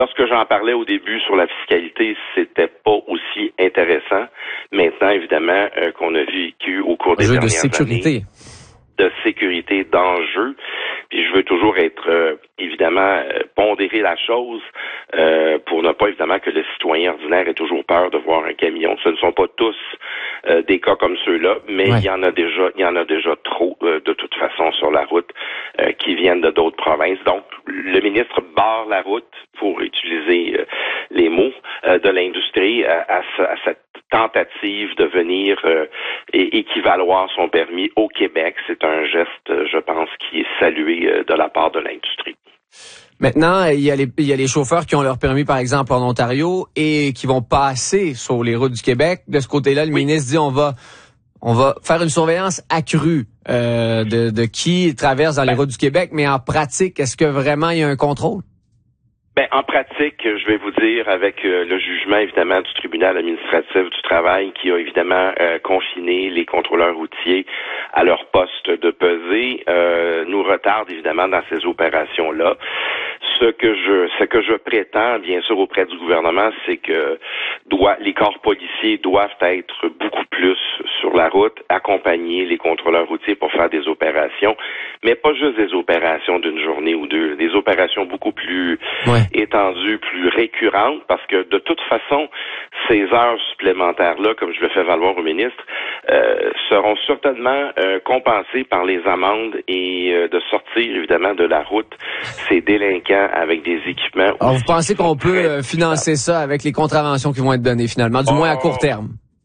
Lorsque j'en parlais au début sur la fiscalité, c'était pas aussi intéressant. Maintenant, évidemment, qu'on a vécu au cours des dernières années de sécurité, d'enjeux. Puis je veux toujours être, évidemment, pondérer la chose pour ne pas, évidemment, que le citoyen ordinaire ait toujours peur de voir un camion. Ce ne sont pas tous des cas comme ceux-là, mais il y en a déjà trop, de toute façon, sur la route qui viennent de d'autres provinces. Donc, le ministre barre la route, pour utiliser les mots de l'industrie, à cette tentative de venir équivaloir son permis au Québec. C'est un geste, je pense, qui est salué de la part de l'industrie. Maintenant, il y a les chauffeurs qui ont leur permis, par exemple, en Ontario et qui vont passer sur les routes du Québec. De ce côté-là, le ministre dit on va faire une surveillance accrue de qui traverse dans les routes du Québec. Mais en pratique, est-ce que vraiment il y a un contrôle? Ben, en pratique, je vais vous dire, avec le jugement, évidemment, du tribunal administratif du travail qui a évidemment confiné les contrôleurs routiers à leur poste de pesée, nous retarde évidemment dans ces opérations-là. Ce que je prétends, bien sûr, auprès du gouvernement, c'est que les corps policiers doivent être beaucoup plus sur la route, accompagner les contrôleurs routiers pour faire des opérations, mais pas juste des opérations d'une journée ou deux, des opérations beaucoup plus étendues, plus récurrentes, parce que de toute façon, ces heures supplémentaires-là, comme je le fais valoir au ministre, seront certainement compensées par les amendes et de sortir, évidemment, de la route ces délinquants avec des équipements. Alors, vous pensez qu'on peut financer ça avec les contraventions qui vont être données finalement, du moins à court terme?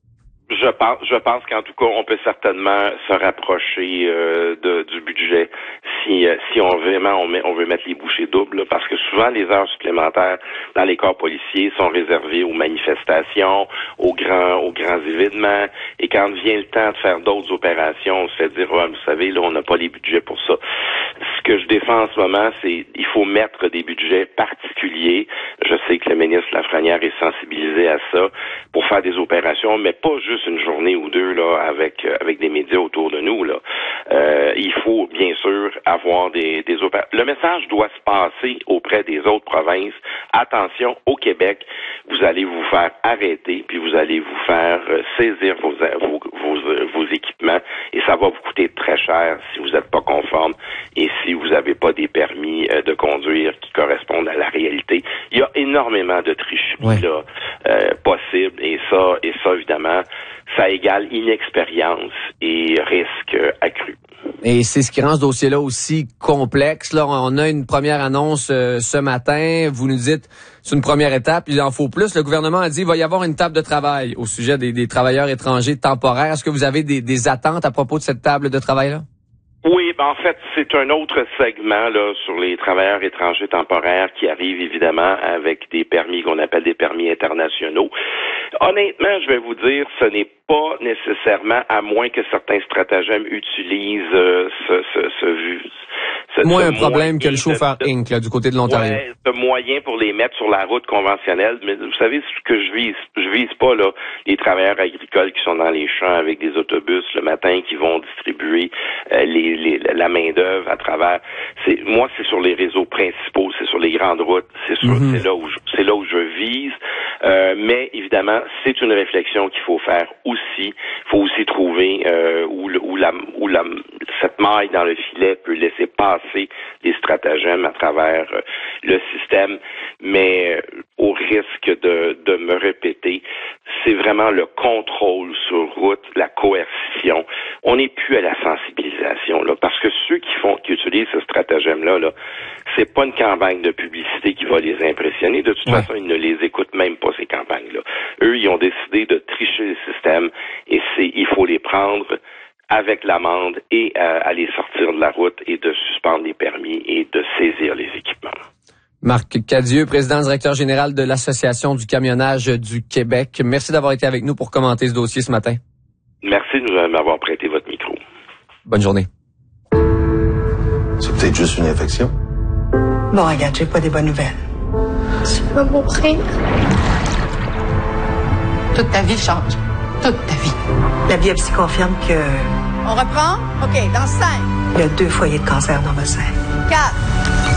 Je pense qu'en tout cas, on peut certainement se rapprocher du budget si on veut mettre les bouchées doubles, là, parce que souvent les heures supplémentaires dans les corps policiers sont réservées aux manifestations, aux grands événements, et quand vient le temps de faire d'autres opérations, on se fait dire vous savez, là, on n'a pas les budgets pour ça. Ce que je défends en ce moment, c'est il faut mettre des budgets particuliers. Je sais que le ministre Lafrenière est sensibilisé à ça pour faire des opérations, mais pas juste une journée ou deux là avec des médias autour de nous là. Il faut bien sûr avoir des opérations. Le message doit se passer auprès des autres provinces. Attention, au Québec, vous allez vous faire arrêter, puis vous allez vous faire saisir vos équipements, et ça va vous coûter très cher si vous n'êtes pas conforme et si vous n'avez pas des permis de conduire qui correspondent à la réalité. Il y a énormément de tricheries là possibles, et ça évidemment, ça égale inexpérience et risque accru. Et c'est ce qui rend ce dossier-là aussi complexe. Là, on a une première annonce ce matin. Vous nous dites c'est une première étape, il en faut plus. Le gouvernement a dit il va y avoir une table de travail au sujet des travailleurs étrangers temporaires. Est-ce que vous avez des attentes à propos de cette table de travail-là? Oui, en fait, c'est un autre segment là sur les travailleurs étrangers temporaires qui arrivent évidemment avec des permis qu'on appelle des permis internationaux. Honnêtement, je vais vous dire, ce n'est pas nécessairement, à moins que certains stratagèmes utilisent moins un problème que le chauffeur Inc. là, du côté de l'Ontario. Ouais, ce moyen pour les mettre sur la route conventionnelle. Mais vous savez ce que je vise pas là les travailleurs agricoles qui sont dans les champs avec des autobus le matin qui vont distribuer la main d'œuvre à travers. C'est sur les réseaux principaux, c'est sur les grandes routes, c'est là où je vise. Mais évidemment, c'est une réflexion qu'il faut faire aussi. Il faut aussi trouver où cette maille dans le filet peut laisser passer les stratagèmes à travers le système. Mais au risque de me répéter, c'est vraiment le contrôle sur route, la coercition. On n'est plus à la sensibilisation là, parce que ceux qui utilisent ce stratagème-là, c'est pas une campagne de publicité qui va les impressionner. De toute façon, ils ne les écoutent même pas, ces campagnes-là. Eux, ils ont décidé de tricher le système, et il faut les prendre avec l'amende et à les sortir de la route et de suspendre les permis et de saisir les équipements. Marc Cadieux, président directeur général de l'Association du camionnage du Québec. Merci d'avoir été avec nous pour commenter ce dossier ce matin. Merci de m'avoir prêté votre micro. Bonne journée. C'est peut-être juste une infection. Bon, regarde, j'ai pas des bonnes nouvelles. Tu vas mourir. Toute ta vie change. Toute ta vie. La biopsie confirme que... On reprend? OK, dans 5. Il y a 2 foyers de cancer dans votre sein. 4.